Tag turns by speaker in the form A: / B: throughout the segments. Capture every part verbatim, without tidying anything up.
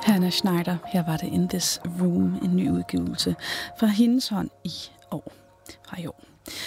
A: Hannah Schneider, her var det In This Room, en ny udgivelse fra hendes hånd i år, fra i år.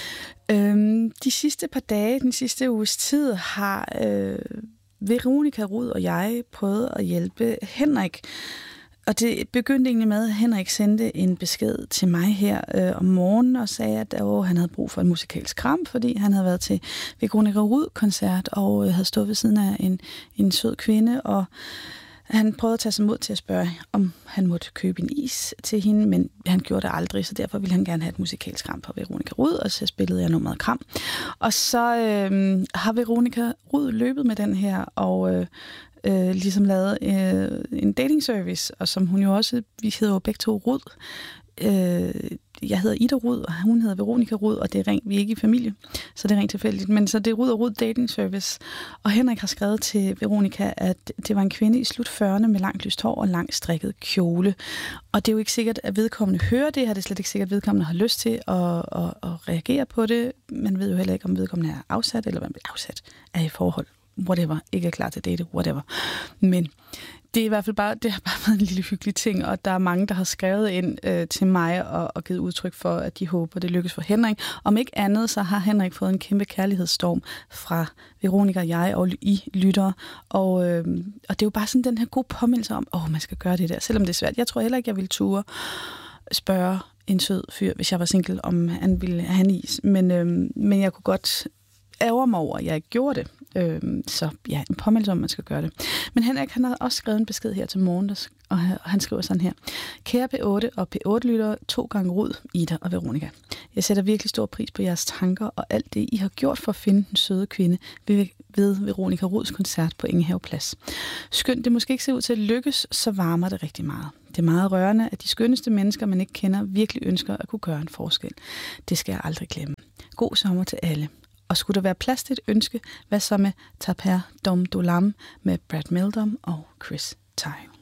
A: Øhm, de sidste par dage, den sidste uges tid, har øh, Veronica Rud og jeg prøvet at hjælpe Henrik. Og det begyndte egentlig med, at Henrik sendte en besked til mig her øh, om morgenen og sagde, at åh, han havde brug for en musikalsk kram, fordi han havde været til Veronica Rud-koncert og øh, havde stået ved siden af en, en sød kvinde, og han prøvede at tage sig mod til at spørge, om han måtte købe en is til hende, men han gjorde det aldrig, så derfor ville han gerne have et musikalsk kram på Veronica Rud, og så spillede jeg nummeret Kram. Og så øh, har Veronica Rud løbet med den her, og øh, øh, ligesom lavet øh, en dating service, og som hun jo også, vi hedder jo begge to Rud. Øh, jeg hedder Ida Rud, og hun hedder Veronica Rud, og det er rent, vi er ikke i familie, så det er rent tilfældigt. Men så det er Rud og Rud Dating Service. Og Henrik har skrevet til Veronica, at det var en kvinde i slut fyrrerne med langt lyst hår og langt strikket kjole. Og det er jo ikke sikkert, at vedkommende hører det her. Det er slet ikke sikkert, at vedkommende har lyst til at, at, at reagere på det. Man ved jo heller ikke, om vedkommende er afsat, eller hvad man bliver afsat er i forhold. Whatever. Ikke er klar til at date. Whatever. Men det er i hvert fald bare, det har bare været en lille hyggelig ting, og der er mange, der har skrevet ind øh, til mig og, og givet udtryk for, at de håber, det lykkes for Henrik. Om ikke andet, så har Henrik fået en kæmpe kærlighedsstorm fra Veronica og jeg og I lyttere. Og, øh, og det er jo bare sådan den her gode påmindelse om, åh, man skal gøre det der, selvom det er svært. Jeg tror heller ikke, jeg ville ture spørge en sød fyr, hvis jeg var single, om han ville have en is. Men, øh, men jeg kunne godt ærge mig over, at jeg ikke gjorde det. Øhm, så ja, en påmeldelse om, man skal gøre det. Men Henrik, han har også skrevet en besked her til morgen, der, og han skriver sådan her. Kære P otte og P otte-lyttere, to gange Rud, Ida og Veronica. Jeg sætter virkelig stor pris på jeres tanker og alt det, I har gjort for at finde den søde kvinde ved, ved Veronica Ruds koncert på Engehave Plads. Skønt det måske ikke ser ud til at lykkes, så varmer det rigtig meget. Det er meget rørende, at de skønneste mennesker, man ikke kender, virkelig ønsker at kunne gøre en forskel. Det skal jeg aldrig glemme. God sommer til alle. Og skulle der være plads til et ønske, hvad så med Taper Dom Dolam med Brad Meldum og Chris Tye?